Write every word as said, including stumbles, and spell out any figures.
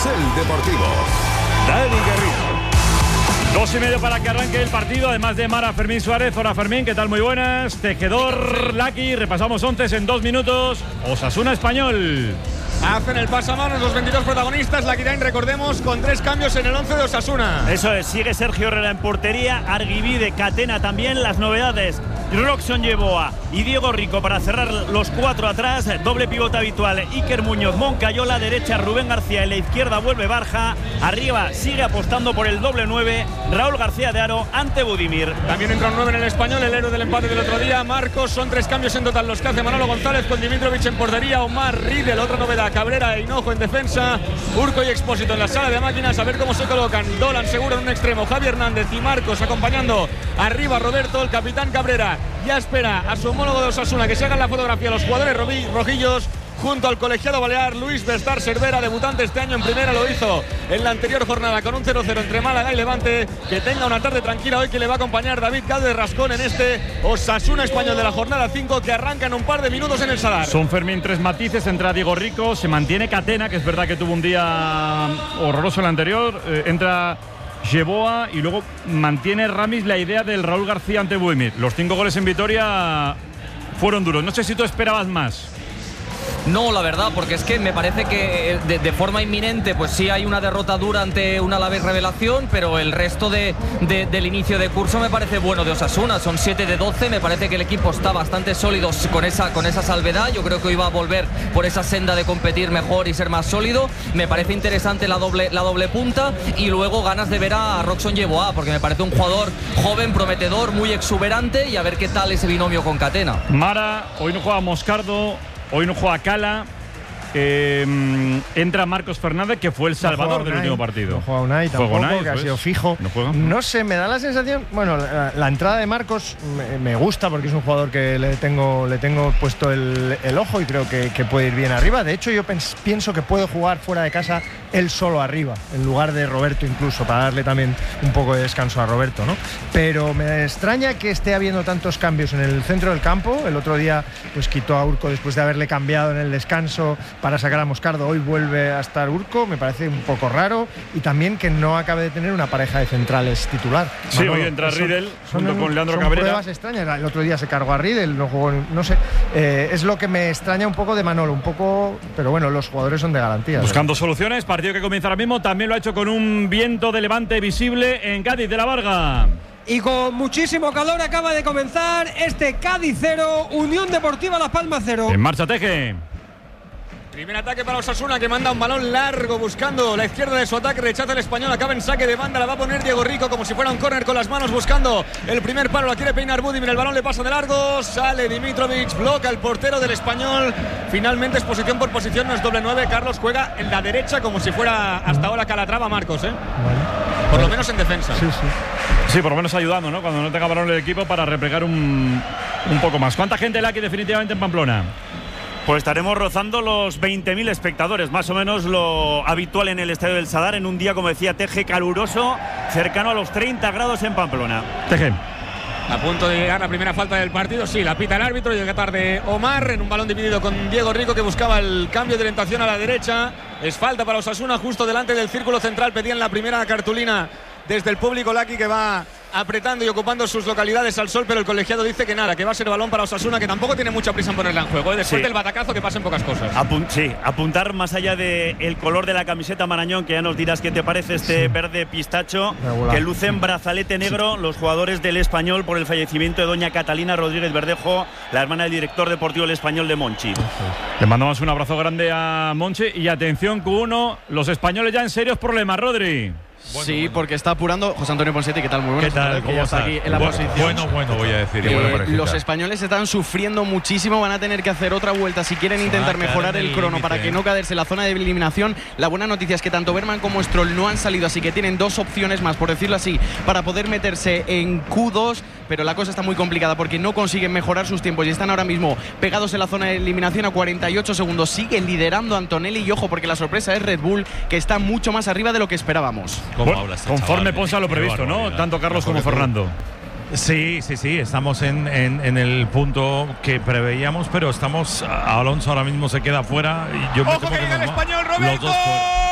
Carrusel Deportivo. Dani Garrido. Dos y medio para que arranque el partido, además de Mara Fermín Suárez. Hola Fermín, ¿qué tal? Muy buenas. Tejedor, Lucky, repasamos once en dos minutos. Osasuna Español. Hacen el pasamanos los veintidós protagonistas. La Quirain, recordemos, con tres cambios en el once de Osasuna. Eso es, sigue Sergio Herrera en portería, Arguibide, Catena también. Las novedades, Roxon Yeboa y Diego Rico para cerrar los cuatro atrás. Doble pivote habitual, Iker Muñoz, Moncayola, derecha Rubén García, en la izquierda vuelve Barja. Arriba sigue apostando por el doble nueve, Raúl García de Aro ante Budimir. También entra un nueve en el Español, el héroe del empate del otro día, Marcos. Son tres cambios en total los que hace Manolo González, con Dimitrovic en portería, Omar Riedel, otra novedad, Cabrera e Hinojo en defensa, Urco y Expósito en la sala de máquinas. A ver cómo se colocan. Dolan seguro en un extremo, Javi Hernández y Marcos acompañando arriba Roberto. El capitán Cabrera ya espera a su homólogo de Osasuna que se hagan la fotografía los jugadores rojillos, junto al colegiado balear Luis Bestar Cervera, debutante este año en primera. Lo hizo en la anterior jornada con un cero cero entre Málaga y Levante. Que tenga una tarde tranquila hoy, que le va a acompañar David Calde Rascón en este Osasuna Español de la jornada cinco, que arranca en un par de minutos en el Sadar. Son Fermín tres matices, entra Diego Rico, se mantiene Catena, que es verdad que tuvo un día horroroso el anterior, eh, entra Yeboa y luego mantiene Ramis la idea del Raúl García ante Budimir. Los cinco goles en Vitoria fueron duros. No sé si tú esperabas más. No, la verdad, porque es que me parece que de, de forma inminente pues sí hay una derrota dura ante un Alavés revelación, pero el resto de, de, del inicio de curso me parece bueno de Osasuna. Son siete de doce, me parece que el equipo está bastante sólido con esa, con esa salvedad. Yo creo que hoy va a volver por esa senda de competir mejor y ser más sólido. Me parece interesante la doble, la doble punta, y luego ganas de ver a Roxon Yeboa, porque me parece un jugador joven, prometedor, muy exuberante, y a ver qué tal ese binomio con Catena. Mara, hoy no juega Moscardo, hoy no juega Cala. Eh, entra Marcos Fernández, que fue el salvador no del último partido. No juega Unai tampoco, Unai, que ha pues, sido fijo. No, juega. No sé, me da la sensación. Bueno, la, la entrada de Marcos me, me gusta, porque es un jugador que le tengo, le tengo puesto el, el ojo, y creo que, que puede ir bien arriba. De hecho, yo pens, pienso que puede jugar fuera de casa él solo arriba, en lugar de Roberto, incluso, para darle también un poco de descanso a Roberto, ¿no? Pero me extraña que esté habiendo tantos cambios en el centro del campo. El otro día pues quitó a Urco después de haberle cambiado en el descanso para sacar a Moscardo. Hoy vuelve a estar Urco, me parece un poco raro, y también que no acabe de tener una pareja de centrales titular. Sí, Manolo, hoy entra Riedel junto son, con Leandro son Cabrera. Pruebas extrañas. El otro día se cargó a Riedel, no jugó, no sé. Eh, es lo que me extraña un poco de Manolo, un poco, pero bueno, los jugadores son de garantía. Buscando ¿verdad? Soluciones, partido que comienza ahora mismo. También lo ha hecho con un viento de levante visible en Cádiz de la Varga. Y con muchísimo calor acaba de comenzar este Cádiz cero, Unión Deportiva Las Palmas cero. En marcha, Teje. Primer ataque para Osasuna, que manda un balón largo buscando la izquierda de su ataque, rechaza el Español, acaba en saque de banda, la va a poner Diego Rico como si fuera un córner con las manos, buscando el primer palo, la quiere peinar Budimir, el balón le pasa de largo, sale Dimitrovic, bloca el portero del Español. Finalmente es posición por posición, no es doble nueve. Carlos juega en la derecha como si fuera hasta ahora Calatrava Marcos, ¿eh? Bueno, por lo menos en defensa. Sí, sí. Sí, por lo menos ayudando, ¿no? Cuando no tenga balón el equipo, para replegar un, un poco más. ¿Cuánta gente la aquí definitivamente en Pamplona? Pues estaremos rozando los veinte mil espectadores, más o menos lo habitual en el Estadio del Sadar, en un día, como decía Teje, caluroso, cercano a los treinta grados en Pamplona. Teje. A punto de llegar la primera falta del partido, sí, la pita el árbitro, llega tarde Omar en un balón dividido con Diego Rico, que buscaba el cambio de orientación a la derecha. Es falta para Osasuna justo delante del círculo central, pedían la primera cartulina desde el público. Lucky, que va apretando y ocupando sus localidades al sol, pero el colegiado dice que nada, que va a ser balón para Osasuna, que tampoco tiene mucha prisa en ponerla en juego, ¿eh? Después sí. del batacazo, que pasen pocas cosas. Apun sí, apuntar más allá del color de la camiseta, Marañón, que ya nos dirás qué te parece este sí. verde pistacho, regular, que luce en brazalete negro sí. los jugadores del Español por el fallecimiento de doña Catalina Rodríguez Verdejo, la hermana del director deportivo del Español de Monchi. Sí. Le mandamos un abrazo grande a Monchi, y atención, Q uno, los españoles ya en serios problemas, Rodri. Bueno, sí, bueno. porque está apurando José Antonio Ponsetti. ¿Qué tal? Muy buenas. ¿Qué tal? ¿Cómo está aquí en la bueno, posición? Bueno, bueno, voy a decir. Eh, bueno los españoles están sufriendo muchísimo. Van a tener que hacer otra vuelta si quieren intentar mejorar el, el crono para que no caerse en la zona de eliminación. La buena noticia es que tanto Berman como Stroll no han salido, así que tienen dos opciones más, por decirlo así, para poder meterse en Q dos. Pero la cosa está muy complicada porque no consiguen mejorar sus tiempos y están ahora mismo pegados en la zona de eliminación a cuarenta y ocho segundos. Sigue liderando Antonelli, y ojo, porque la sorpresa es Red Bull, que está mucho más arriba de lo que esperábamos. ¿Cómo bueno, hablas? Conforme Ponce a lo previsto, ¿no? Tanto Carlos como Fernando. Sí, sí, sí, estamos en, en, en el punto que preveíamos, pero estamos. Alonso ahora mismo se queda fuera. Y yo ¡Ojo, que llega el Español, Roberto!